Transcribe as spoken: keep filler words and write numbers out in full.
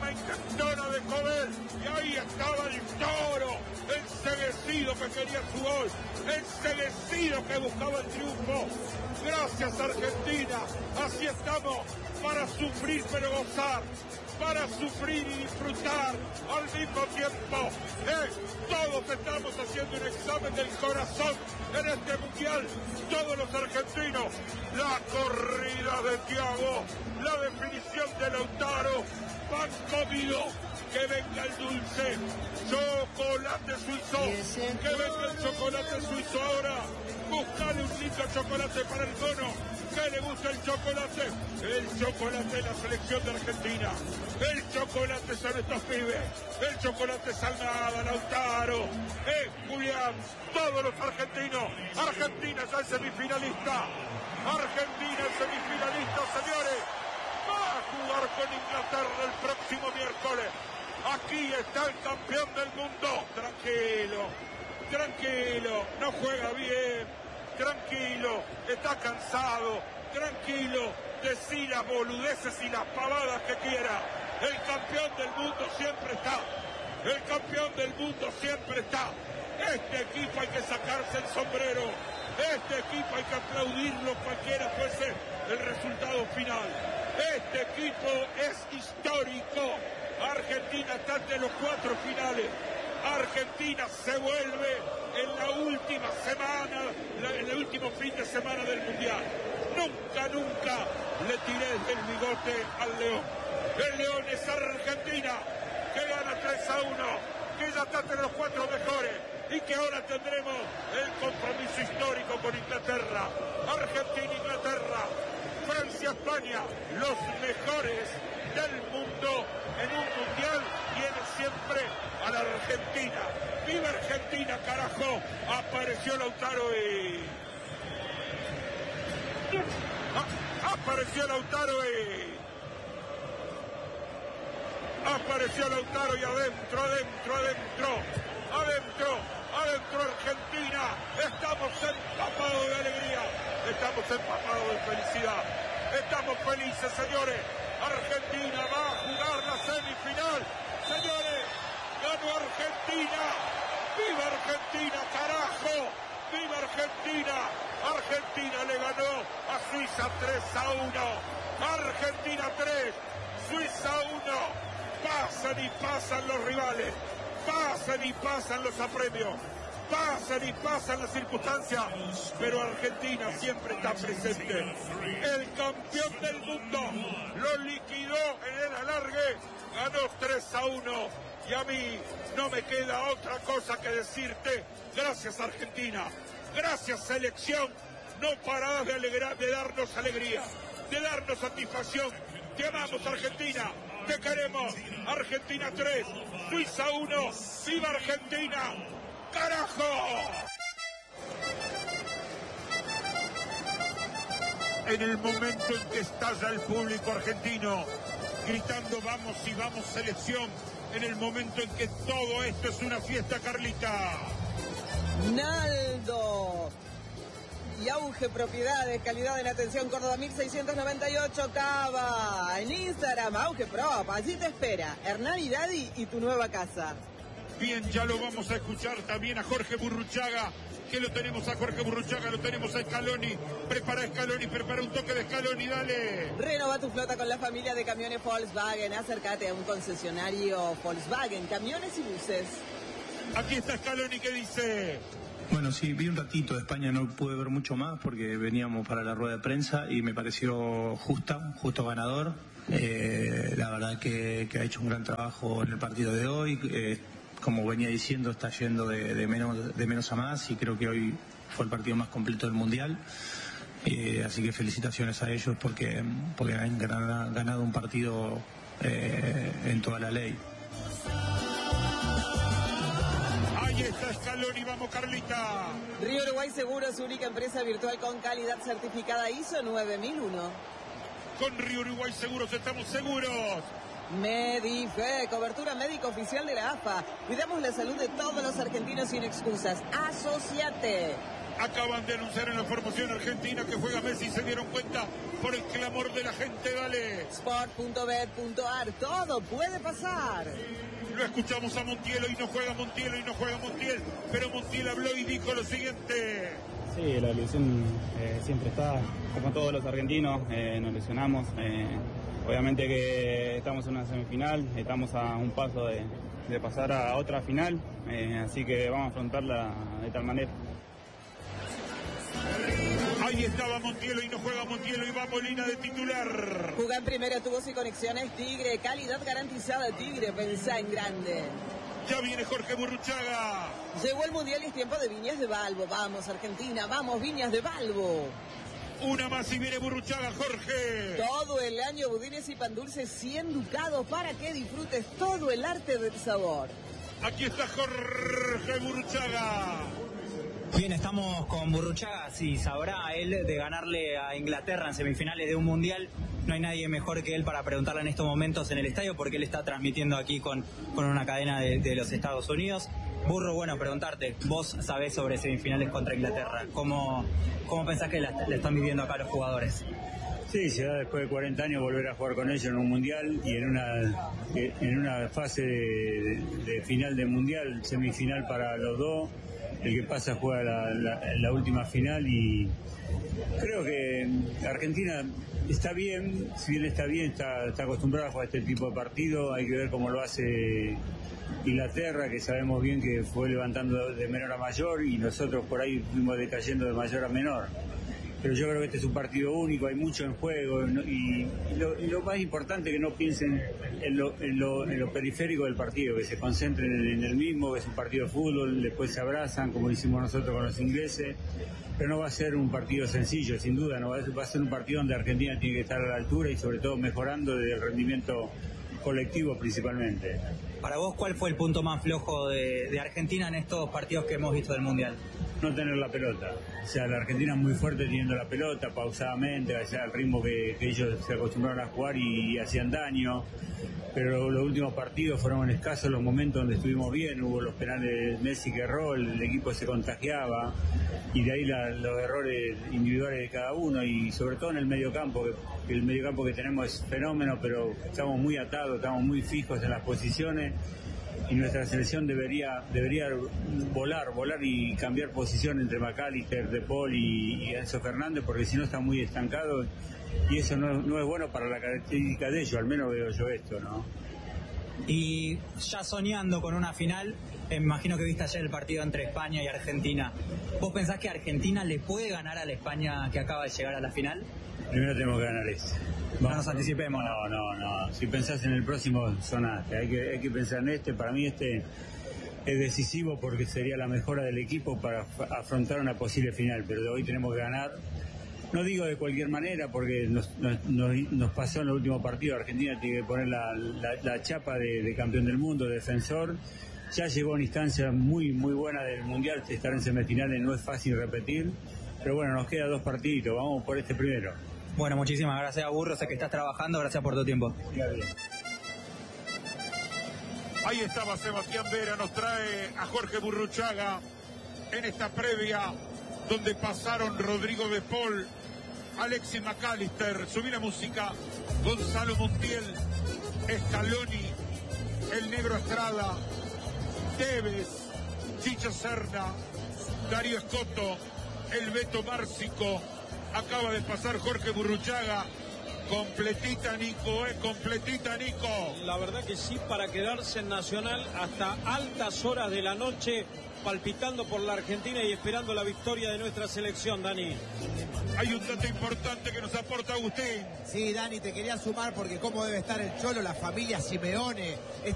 una intentona de comer, y ahí estaba el toro, enceguecido que quería su gol, enceguecido que buscaba el triunfo. Gracias Argentina, así estamos, para sufrir pero gozar, para sufrir y disfrutar al mismo tiempo. Eh, todos estamos haciendo un examen del corazón en este mundial, todos los argentinos. La corrida de Thiago, la definición de Lautaro, pan comido, que venga el dulce, chocolate suizo, que venga el chocolate suizo ahora. Buscale un lindo chocolate para el cono, que le gusta el chocolate, el chocolate de la selección de Argentina, el chocolate son estos pibes, el chocolate Salnada, Lautaro, eh, Julián, todos los argentinos. Argentina es el semifinalista, Argentina es semifinalista, señores, va a jugar con Inglaterra el próximo miércoles. Aquí está el campeón del mundo. Tranquilo, tranquilo, no juega bien, tranquilo, está cansado, tranquilo, decí las boludeces y las pavadas que quiera. El campeón del mundo siempre está, el campeón del mundo siempre está. Este equipo hay que sacarse el sombrero, este equipo hay que aplaudirlo cualquiera fuese el resultado final. Este equipo es histórico. Argentina está entre los cuatro finales. Argentina se vuelve en la última semana, en el último fin de semana del Mundial. Nunca, nunca le tiré el bigote al León. El León es Argentina, que gana tres a uno, que ya está entre los cuatro mejores y que ahora tendremos el compromiso histórico con Inglaterra. Argentina-Inglaterra, Francia-España, los mejores del mundo en un mundial tiene siempre a la Argentina. ¡Viva Argentina, carajo! Apareció Lautaro y... Ah, apareció Lautaro y... Apareció Lautaro y adentro, adentro, adentro, adentro, adentro Argentina. Estamos empapados de alegría, estamos empapados de felicidad, estamos felices, señores. Argentina va a jugar la semifinal, señores, ganó Argentina, viva Argentina, carajo, viva Argentina. Argentina le ganó a Suiza tres a uno, Argentina tres, Suiza uno. Pasan y pasan los rivales, pasan y pasan los apremios, pasan y pasan las circunstancias, pero Argentina siempre está presente. El campeón del mundo lo liquidó en el alargue, ganó tres a uno, y a mí no me queda otra cosa que decirte: gracias Argentina, gracias selección, no parás de alegrar, de darnos alegría, de darnos satisfacción. Te amamos Argentina, te queremos. Argentina tres, Suiza uno, ¡viva Argentina! ¡Carajo! En el momento en que estalla el público argentino gritando vamos y vamos selección, en el momento en que todo esto es una fiesta, Carlita. Naldo y Auge Propiedades, calidad en atención, Córdoba mil seiscientos noventa y ocho, Cava. En Instagram, Auge Prop, allí te espera Hernán y Daddy y tu nueva casa. Bien, ya lo vamos a escuchar también a Jorge Burruchaga, que lo tenemos a Jorge Burruchaga, lo tenemos a Scaloni. Prepara Scaloni, prepara un toque de Scaloni, dale. Renova tu flota con la familia de camiones Volkswagen. Acércate a un concesionario Volkswagen, camiones y buses. Aquí está Scaloni, que dice... Bueno, sí, vi un ratito de España, no pude ver mucho más porque veníamos para la rueda de prensa y me pareció justa, justo ganador. Eh, la verdad que, que ha hecho un gran trabajo en el partido de hoy. Eh, como venía diciendo, está yendo de, de, menos, de menos a más y creo que hoy fue el partido más completo del Mundial. Eh, así que felicitaciones a ellos porque, porque han ganado, ganado un partido eh, en toda la ley. Ahí está Scaloni, vamos Carlita. Río Uruguay Seguros, única empresa virtual con calidad certificada I S O nueve mil uno. Con Río Uruguay Seguros estamos seguros. Medife, cobertura médica oficial de la A F A. Cuidamos la salud de todos los argentinos sin excusas. Asociate. Acaban de anunciar en la formación argentina que juega Messi y se dieron cuenta por el clamor de la gente. Dale. Sport punto bet punto ar, todo puede pasar. Lo escuchamos a Montiel, y no juega Montiel, y no juega Montiel, pero Montiel habló y dijo lo siguiente. Sí, la ilusión eh, siempre está, como todos los argentinos, eh, nos ilusionamos. Eh, obviamente que estamos en una semifinal, estamos a un paso de, de pasar a otra final, eh, así que vamos a afrontarla de tal manera. Ahí estaba Montiel, y no juega Montiel, y va Molina de titular. Juega en primera, tubos y conexiones Tigre, calidad garantizada Tigre, pensá en grande. Ya viene Jorge Burruchaga. Llegó el Mundial y es tiempo de Viñas de Balbo. Vamos Argentina, vamos Viñas de Balbo. Una más y viene Burruchaga, Jorge. Todo el año budines y pan dulces cien ducados para que disfrutes todo el arte del sabor. Aquí está Jorge Burruchaga. Bien, estamos con Burruchaga, sí, sabrá él de ganarle a Inglaterra en semifinales de un mundial. No hay nadie mejor que él para preguntarle en estos momentos en el estadio, porque él está transmitiendo aquí con, con una cadena de, de los Estados Unidos. Burro, bueno, preguntarte, vos sabés sobre semifinales contra Inglaterra, ¿cómo, cómo pensás que la, la están viviendo acá los jugadores? Sí, se da después de cuarenta años volver a jugar con ellos en un mundial y en una en una fase de, de final de mundial, semifinal para los dos. El que pasa juega la, la, la última final y creo que Argentina está bien, si bien está bien, está, está acostumbrada a jugar este tipo de partido. Hay que ver cómo lo hace Inglaterra, que sabemos bien que fue levantando de menor a mayor y nosotros por ahí fuimos decayendo de mayor a menor. Pero yo creo que este es un partido único, hay mucho en juego y, y, lo, y lo más importante es que no piensen en lo, en, lo, en lo periférico del partido, que se concentren en, en el mismo, que es un partido de fútbol, después se abrazan como hicimos nosotros con los ingleses, pero no va a ser un partido sencillo, sin duda, no va a ser, va a ser un partido donde Argentina tiene que estar a la altura y sobre todo mejorando desde el rendimiento colectivo principalmente. Para vos, ¿cuál fue el punto más flojo de, de Argentina en estos partidos que hemos visto del Mundial? No tener la pelota. O sea, la Argentina es muy fuerte teniendo la pelota, pausadamente, o sea, al ritmo que, que ellos se acostumbraron a jugar y, y hacían daño. Pero los últimos partidos fueron escasos los momentos donde estuvimos bien, hubo los penales de Messi que erró, el equipo se contagiaba y de ahí la, los errores individuales de cada uno y sobre todo en el mediocampo, que, que el mediocampo que tenemos es fenómeno, pero estamos muy atados, estamos muy fijos en las posiciones. Y nuestra selección debería debería volar, volar y cambiar posición entre McAllister, De Paul y, y Enzo Fernández, porque si no está muy estancado y eso no, no es bueno para la característica de ellos, al menos veo yo esto, ¿no? Y ya soñando con una final, eh, me imagino que viste ayer el partido entre España y Argentina. ¿Vos pensás que Argentina le puede ganar a la España que acaba de llegar a la final? Primero tenemos que ganar este. No nos anticipemos. No, no, no. Si pensás en el próximo, sonaste. Hay que, hay que pensar en este. Para mí este es decisivo porque sería la mejora del equipo para afrontar una posible final. Pero de hoy tenemos que ganar. No digo de cualquier manera porque nos, nos, nos pasó en el último partido. Argentina tiene que poner la, la, la chapa de, de campeón del mundo, de defensor. Ya llegó a una instancia muy, muy buena del Mundial. Estar en semifinales no es fácil repetir. Pero bueno, nos queda dos partiditos. Vamos por este primero. Bueno, muchísimas gracias, Burro. Sé que estás trabajando. Gracias por tu tiempo. Ahí estaba Sebastián Vera. Nos trae a Jorge Burruchaga en esta previa donde pasaron Rodrigo De Paul, Alexis McAllister. Subí la música. Gonzalo Montiel, Scaloni, el Negro Estrada, Tevez, Chicho Serna, Darío Escoto, el Beto Márcico. Acaba de pasar Jorge Burruchaga. Completita, Nico, ¿eh? Completita, Nico. La verdad que sí, para quedarse en Nacional hasta altas horas de la noche, palpitando por la Argentina y esperando la victoria de nuestra selección, Dani. Hay un dato importante que nos aporta Agustín. Sí, Dani, te quería sumar porque cómo debe estar el Cholo, la familia Simeone.